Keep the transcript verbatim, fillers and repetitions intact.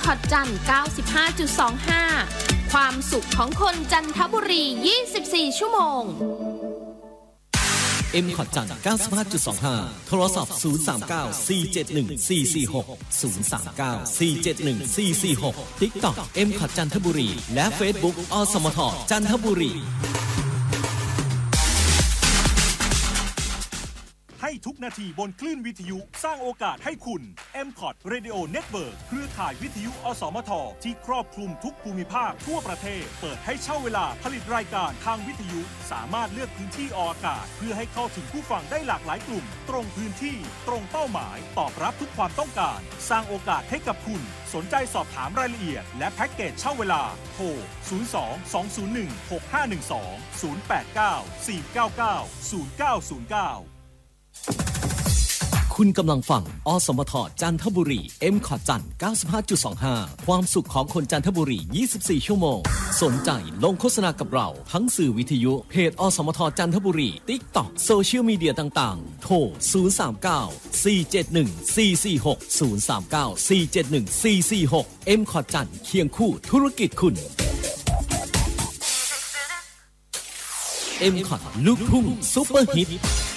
คอตจันทร์ เก้าสิบห้าจุดสองห้า ความสุขของคนจันทบุรียี่สิบสี่ชั่วโมงเอ็ม คอต จันทร์ เก้าสิบห้าจุดสองห้า โทรศัพท์ศูนย์ สาม เก้า สี่ เจ็ด หนึ่ง สี่ สี่ หก ศูนย์ สาม เก้า สี่ เจ็ด หนึ่ง สี่ สี่ หก TikTok เอ็ม คอต จันทบุรีและ Facebook อสมทจันทบุรีให้ทุกนาทีบนคลื่นวิทยุสร้างโอกาสให้คุณ เอ็ม คอต Radio Network เครือข่ายวิทยุอสมทที่ครอบคลุมทุกภูมิภาคทั่วประเทศเปิดให้เช่าเวลาผลิตรายการทางวิทยุสามารถเลือกพื้นที่ออกอากาศเพื่อให้เข้าถึงผู้ฟังได้หลากหลายกลุ่มตรงพื้นที่ตรงเป้าหมายตอบรับทุกความต้องการสร้างโอกาสให้กับคุณสนใจสอบถามรายละเอียดและแพ็กเกจเช่าเวลาโทรศูนย์ สอง สอง ศูนย์ หนึ่ง หก ห้า หนึ่ง สอง ศูนย์ แปด เก้า สี่ เก้า เก้า ศูนย์ เก้า ศูนย์ เก้าคุณกำลังฟังอสมทจันทบุรี เอ็ม คอต จันทร์ เก้าสิบห้าจุดสองห้า ความสุขของคนจันทบุรียี่สิบสี่ชั่วโมงสนใจลงโฆษณากับเราทั้งสื่อวิทยุเพจอสมทจันทบุรี TikTok โซเชียลมีเดียต่างๆโทรศูนย์ สาม เก้า สี่ เจ็ด หนึ่ง สี่ สี่ หก ศูนย์ สาม เก้า สี่ เจ็ด หนึ่ง สี่ สี่ หก เอ็ม คอต จันทร์เคียงคู่ธุรกิจคุณ เอ็ม คอต ลูกทุ่งซุปเปอร์ฮิต